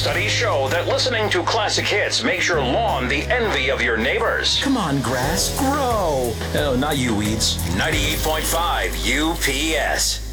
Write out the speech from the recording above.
Studies show that listening to classic hits makes your lawn the envy of your neighbors. Come on, grass, grow. Oh, not you, weeds. 98.5 UPS.